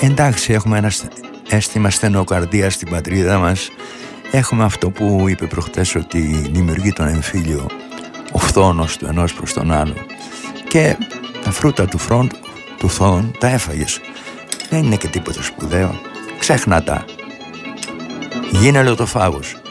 εντάξει, έχουμε ένα αίσθημα στενοκαρδίας στην πατρίδα μας. Έχουμε αυτό που είπε προχτές, ότι δημιουργεί τον εμφύλιο ο φθόνος του ενός προς τον άλλο. Και τα φρούτα του θόν τα έφαγες. Δεν είναι και τίποτα σπουδαίο. Ξέχνα τα. Γίνε λωτοφάγος.